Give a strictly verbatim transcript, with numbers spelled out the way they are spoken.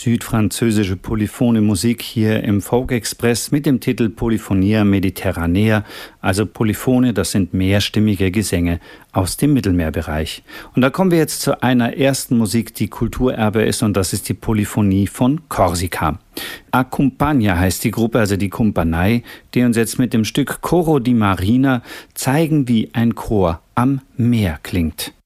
Südfranzösische polyphone Musik hier im Folk Express mit dem Titel Polyphonia Mediterranea, also Polyphone, das sind mehrstimmige Gesänge aus dem Mittelmeerbereich. Und da kommen wir jetzt zu einer ersten Musik, die Kulturerbe ist, und das ist die Polyphonie von Korsika. Accompagna heißt die Gruppe, also die Kumpanei, die uns jetzt mit dem Stück Coro di Marina zeigen, wie ein Chor am Meer klingt.